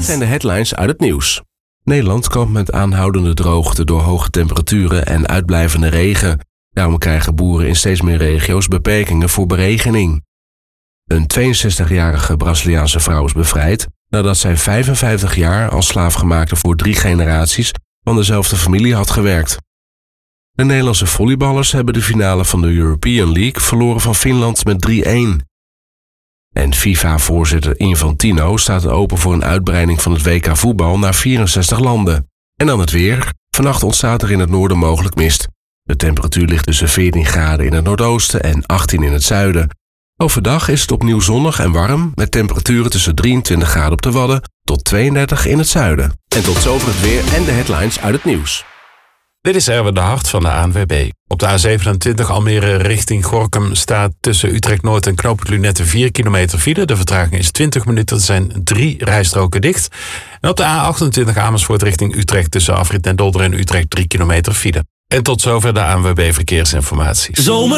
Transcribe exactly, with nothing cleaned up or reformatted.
zijn de headlines uit het nieuws. Nederland kampt met aanhoudende droogte door hoge temperaturen en uitblijvende regen. Daarom krijgen boeren in steeds meer regio's beperkingen voor beregening. Een tweeënzestigjarige Braziliaanse vrouw is bevrijd nadat zij vijfenvijftig jaar als slaafgemaakte voor drie generaties van dezelfde familie had gewerkt. De Nederlandse volleyballers hebben de finale van de European League verloren van Finland met drie-een. En FIFA-voorzitter Infantino staat open voor een uitbreiding van het W K voetbal naar vierenzestig landen. En dan het weer. Vannacht ontstaat er in het noorden mogelijk mist. De temperatuur ligt tussen veertien graden in het noordoosten en achttien in het zuiden. Overdag is het opnieuw zonnig en warm, met temperaturen tussen drieëntwintig graden op de Wadden tot tweeëndertig in het zuiden. En tot zover het weer en de headlines uit het nieuws. Dit is Erwin de Hart van de A N W B. Op de A zevenentwintig Almere richting Gorinchem staat tussen Utrecht-Noord en Knooppunt Lunette vier kilometer file. De vertraging is twintig minuten, er zijn drie rijstroken dicht. En op de A achtentwintig Amersfoort richting Utrecht tussen Afrit en Dolder en Utrecht drie kilometer file. En tot zover de A N W B Verkeersinformatie. Zomer.